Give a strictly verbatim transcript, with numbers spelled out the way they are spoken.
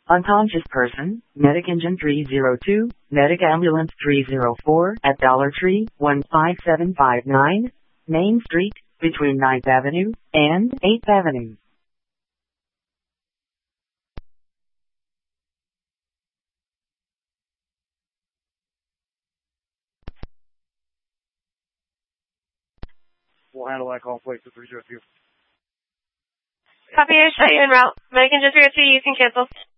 Unconscious person, Medic Engine three oh two, Medic Ambulance three oh four at Dollar Tree, one five seven five nine, Main Street, between ninth Avenue and eighth Avenue. We'll handle that call, place to three oh two. Copy, I shot you en route. Medic Engine three oh two, you can cancel.